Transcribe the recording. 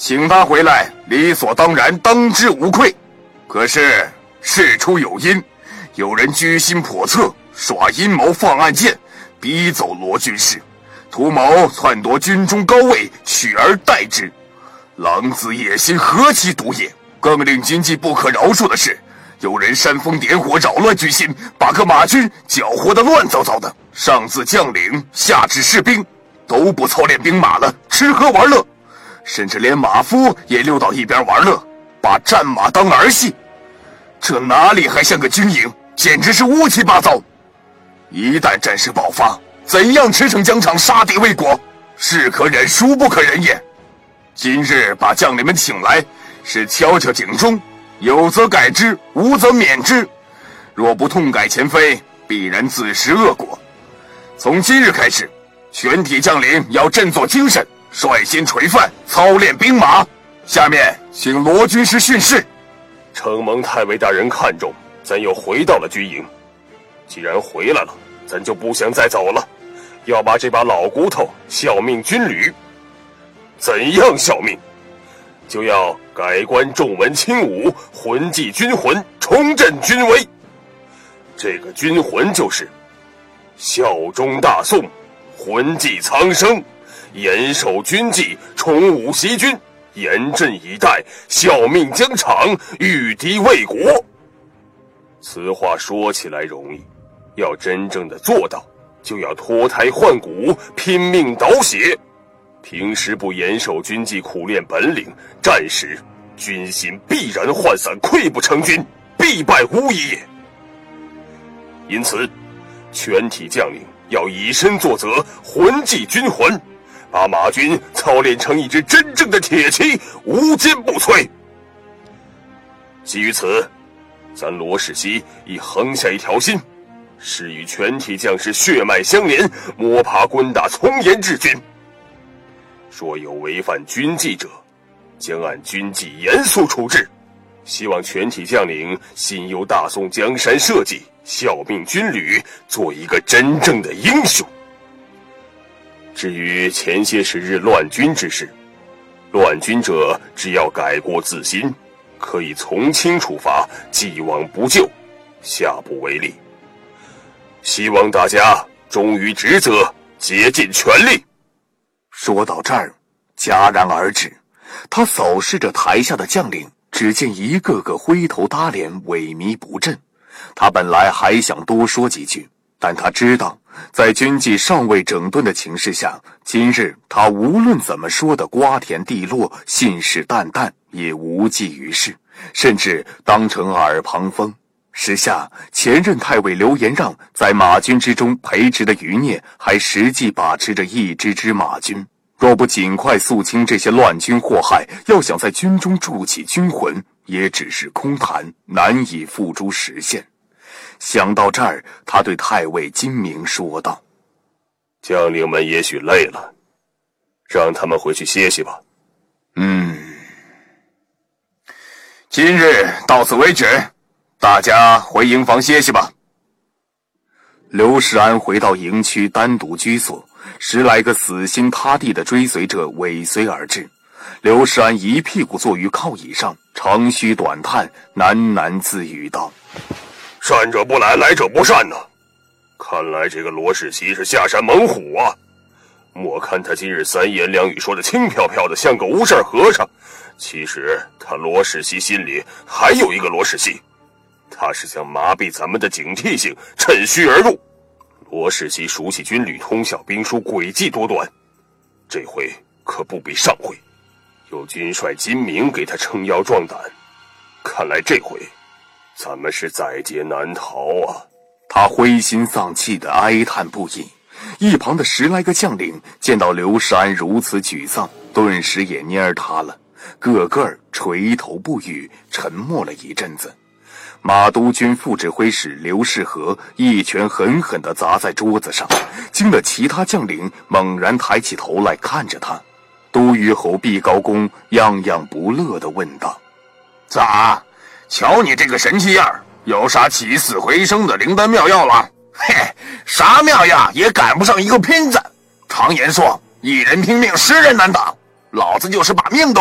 请他回来，理所当然，当之无愧。可是事出有因，有人居心叵测，耍阴谋放暗箭，逼走罗军师，图谋篡夺军中高位，取而代之。狼子野心何其毒也！更令军纪不可饶恕的是，有人煽风点火，扰乱军心，把个马军搅和得乱糟糟的。上至将领，下至士兵，都不操练兵马了，吃喝玩乐，甚至连马夫也溜到一边玩乐，把战马当儿戏。这哪里还像个军营，简直是乌七八糟。一旦战事爆发，怎样驰骋疆场，杀敌未果，是可忍孰不可忍也。今日把将领们请来，是敲敲警钟，有则改之，无则免之。若不痛改前非，必然自食恶果。从今日开始，全体将领要振作精神，率先垂范，操练兵马。下面请罗军师训示。 承蒙太尉大人看重，咱又回到了军营。既然回来了，咱就不想再走了，要把这把老骨头效命军旅。怎样效命？就要改观重文轻武，魂祭军魂，重振军威。这个军魂就是效忠大宋，魂祭苍生，严守军纪，崇武习军，严阵以待，效命疆场，御敌卫国。此话说起来容易，要真正的做到，就要脱胎换骨，拼命倒血。平时不严守军纪，苦练本领，战时军心必然涣散，溃不成军，必败无疑也。因此全体将领要以身作则，魂祭军魂，把马军操练成一支真正的铁骑，无坚不摧。基于此，咱罗世熙已横下一条心，是与全体将士血脉相连，摸爬滚打，从严治军。若有违反军纪者，将按军纪严肃处置。希望全体将领心忧大宋江山社稷，效命军旅，做一个真正的英雄。至于前些时日乱军之事，乱军者只要改过自新，可以从轻处罚，既往不咎，下不为例。希望大家忠于职责，竭尽全力。 说到这儿，戛然而止。他扫视着台下的将领，只见一个个灰头搭脸，萎靡不振。他本来还想多说几句，但他知道在军纪尚未整顿的情势下，今日他无论怎么说的瓜田地落，信誓旦旦，也无济于事，甚至当成耳旁风。时下前任太尉刘延让在马军之中培植的余孽，还实际把持着一支支马军。若不尽快肃清这些乱军祸害，要想在军中筑起军魂，也只是空谈，难以付诸实现。想到这儿，他对太尉金明说道： 将领们也许累了，让他们回去歇息吧。 今日到此为止，大家回营房歇息吧。刘世安回到营区单独居所，10来个死心塌地的追随者尾随而至。刘世安一屁股坐于靠椅上，长吁短叹，喃喃自语道： 善者不来，来者不善呢。看来这个罗世熙是下山猛虎啊！莫看他今日3言2语说的轻飘飘的，像个无事和尚，其实他罗世熙心里还有一个罗世熙，他是想麻痹咱们的警惕性，趁虚而入。罗世熙熟悉军旅通晓兵书，诡计多端，这回可不比上回，有军帅金明给他撑腰壮胆，看来这回咱们是在劫难逃啊！ 他灰心丧气地哀叹不已。一旁的10来个将领见到刘世安如此沮丧，顿时也蔫他了，个个垂头不语，沉默了一阵子。马督军副指挥使刘世和一拳狠狠地砸在桌子上，惊得其他将领猛然抬起头来看着他。都虞侯毕高公样样不乐地问道：咋？瞧你这个神气样，有啥起死回生的灵丹妙药了？嘿，啥妙药也赶不上一个拼字。常言说，一人拼命，10人难挡，老子就是把命都